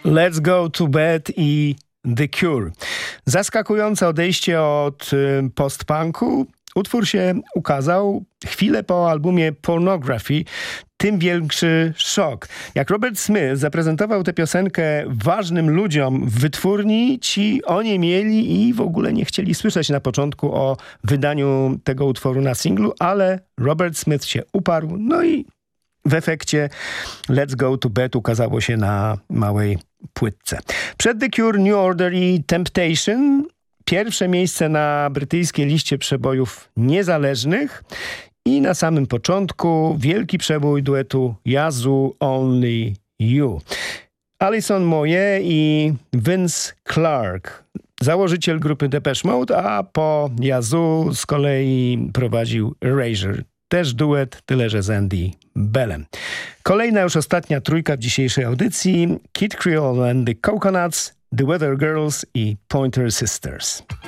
Let's Go to Bed i The Cure. Zaskakujące odejście od post-punku. Utwór się ukazał chwilę po albumie Pornography. Tym większy szok. Jak Robert Smith zaprezentował tę piosenkę ważnym ludziom w wytwórni, ci o nie mieli i w ogóle nie chcieli słyszeć na początku o wydaniu tego utworu na singlu, ale Robert Smith się uparł, no i w efekcie Let's Go to Bed ukazało się na małej płytce. Przed The Cure, New Order i Temptation pierwsze miejsce na brytyjskiej liście przebojów niezależnych i na samym początku wielki przebój duetu Yazoo Only You. Alison Moyet i Vince Clarke, założyciel grupy Depeche Mode, a po Yazoo z kolei prowadził Erasure. Też duet, tyle że z Andy Bellem. Kolejna, już ostatnia trójka w dzisiejszej audycji. Kid Creole and the Coconuts, The Weather Girls i Pointer Sisters.